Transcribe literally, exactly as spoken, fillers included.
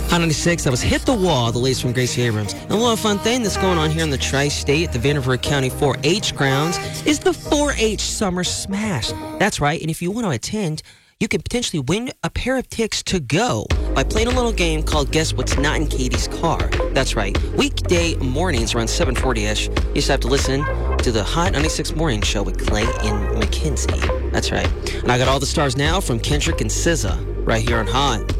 Hot ninety-six, that was Hit the Wall, the latest from Gracie Abrams. And a little fun thing that's going on here in the Tri-State at the Vanderbilt County four H grounds is the four H Summer Smash. That's right, and if you want to attend, you can potentially win a pair of tickets to go by playing a little game called Guess What's Not in Katie's Car. That's right, weekday mornings around seven forty-ish, you just have to listen to the Hot ninety-six Morning Show with Clay and Mackenzie. That's right. And I got all the stars now from Kendrick and S Z A right here on Hot.